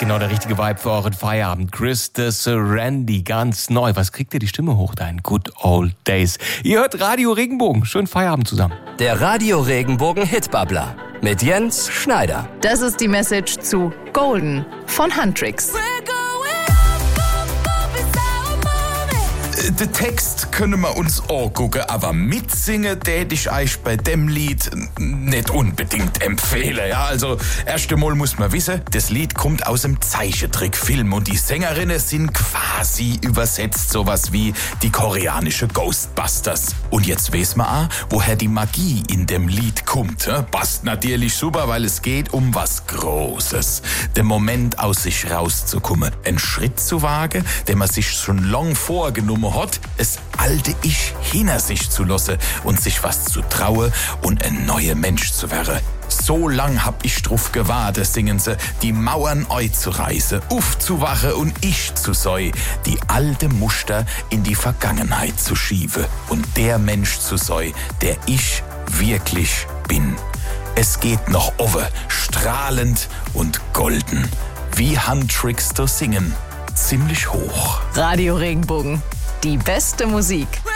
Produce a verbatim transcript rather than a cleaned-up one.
genau der richtige Vibe für euren Feierabend. Chris de Serendy, ganz neu. Was kriegt ihr die Stimme hoch da in Good Old Days? Ihr hört Radio Regenbogen. Schönen Feierabend zusammen. Der Radio Regenbogen Hitbabbler mit Jens Schneider. Das ist die Message zu Golden von Huntrix. Den Text können wir uns angucken, aber mitsingen tät ich euch bei dem Lied nicht unbedingt empfehlen. Ja, also, erst einmal muss man wissen, das Lied kommt aus dem Zeichentrickfilm und die Sängerinnen sind quasi übersetzt sowas wie die koreanische Ghostbusters. Und jetzt weiß man auch, woher die Magie in dem Lied kommt. Ja, passt natürlich super, weil es geht um was Großes. Den Moment aus sich rauszukommen, einen Schritt zu wagen, den man sich schon lang vorgenommen hat, hat, es alte Ich hinter sich zu lassen und sich was zu trauen und ein neuer Mensch zu werden. So lang hab ich drauf gewartet, singen sie, die Mauern einzureißen, aufzuwachen und ich zu sein, die alte Muster in die Vergangenheit zu schieben und der Mensch zu sein, der ich wirklich bin. Es geht noch over, strahlend und golden, wie Huntrix to singen, ziemlich hoch. Radio Regenbogen, die beste Musik.